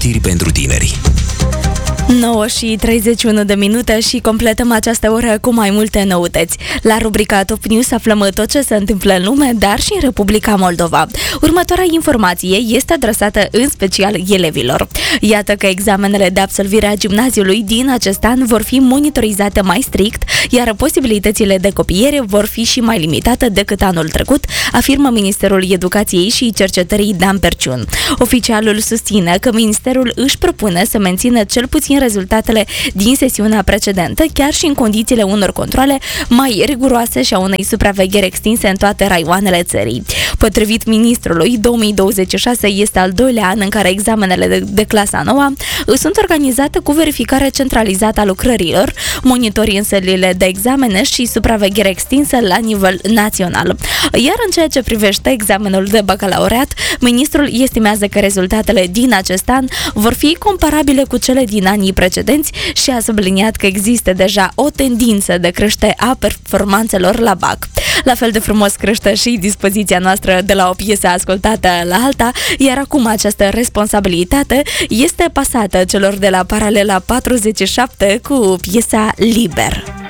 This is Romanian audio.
Știri pentru tineri. 9:31 și completăm această oră cu mai multe noutăți. La rubrica Top News aflăm tot ce se întâmplă în lume, dar și în Republica Moldova. Următoarea informație este adresată în special elevilor. Iată că examenele de absolvire a gimnaziului din acest an vor fi monitorizate mai strict, iar posibilitățile de copiere vor fi și mai limitate decât anul trecut, afirmă Ministerul Educației și Cercetării Dan Perciun. Oficialul susține că Ministerul își propune să mențină cel puțin rezultatele din sesiunea precedentă, chiar și în condițiile unor controale mai riguroase și a unei supravegheri extinse în toate raioanele țării. Potrivit ministrului, 2026 este al doilea an în care examenele de clasa 9 sunt organizate cu verificare centralizată a lucrărilor, monitorii în sălile de examene și supraveghere extinsă la nivel național. Iar în ceea ce privește examenul de bacalaureat, ministrul estimează că rezultatele din acest an vor fi comparabile cu cele din anii precedenți și a subliniat că există deja o tendință de creștere a performanțelor la BAC. La fel de frumos crește și dispoziția noastră de la o piesă ascultată la alta, iar acum această responsabilitate este pasată celor de la Paralela 47 cu piesa Liber.